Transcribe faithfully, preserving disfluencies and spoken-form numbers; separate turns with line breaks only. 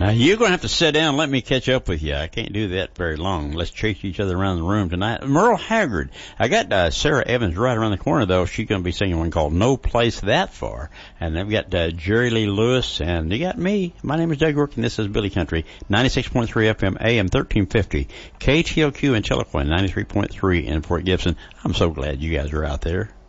Now, you're going to have to sit down and let me catch up with you. I can't do that very long. Let's chase each other around the room tonight. Merle Haggard. I got uh, Sarah Evans right around the corner, though. She's going to be singing one called No Place That Far. And I've got uh, Jerry Lee Lewis, and you got me. My name is Doug Rourke, and this is Billy Country, ninety-six point three F M, A M thirteen fifty, K T L Q in Chiloquin, ninety-three point three in Fort Gibson. I'm so glad you guys are out there.